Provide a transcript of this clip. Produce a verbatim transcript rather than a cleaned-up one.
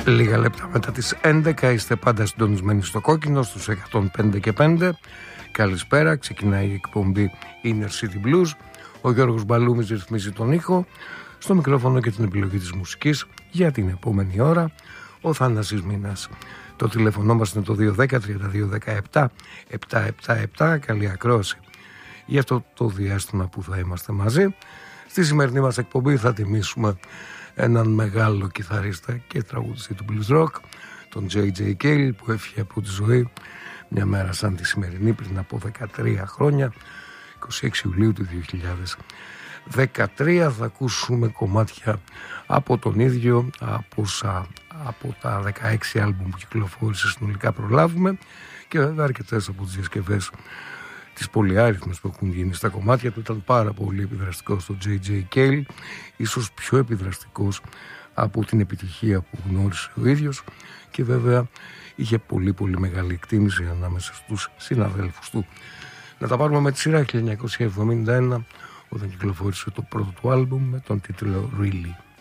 Λίγα λεπτά μετά τις έντεκα είστε πάντα συντονισμένοι στο κόκκινο στους εκατόν πέντε και πέντε. Καλησπέρα, ξεκινάει η εκπομπή Inner City Blues. Ο Γιώργος Μπαλούμης ρυθμίζει τον ήχο. Στο μικρόφωνο και την επιλογή της μουσικής για την επόμενη ώρα ο Θάνασης Μήνας. Το τηλέφωνο μας είναι το δύο ένα μηδέν τρία δύο ένα επτά επτά επτά επτά. Καλή ακρόαση για αυτό το διάστημα που θα είμαστε μαζί. Στη σημερινή μας εκπομπή θα τιμήσουμε έναν μεγάλο κιθαρίστα και τραγουδιστή του blues rock, τον τζέι τζέι Cale, που έφυγε από τη ζωή μια μέρα σαν τη σημερινή πριν από δεκατρία χρόνια, είκοσι έξι Ιουλίου του δύο χιλιάδες δεκατρία. Θα ακούσουμε κομμάτια από τον ίδιο, από, όσα, από τα δεκαέξι άλμπουμ που κυκλοφόρησε συνολικά προλάβουμε, και βέβαια αρκετές από τις διασκευές τις πολυάριθμες που έχουν γίνει στα κομμάτια του. Ήταν πάρα πολύ επιδραστικός στο τζέι τζέι Cale, ίσως πιο επιδραστικός από την επιτυχία που γνώρισε ο ίδιος, και βέβαια είχε πολύ πολύ μεγάλη εκτίμηση ανάμεσα στους συναδέλφους του. Να τα πάρουμε με τη σειρά. χίλια εννιακόσια εβδομήντα ένα, όταν κυκλοφόρησε το πρώτο του άλμπουμ με τον τίτλο Really.